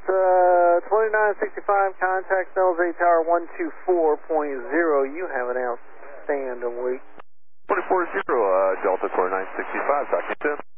Delta 2965, contact San Jose Tower 124.0. You have an outstanding week. 240, Delta 2965, talking to.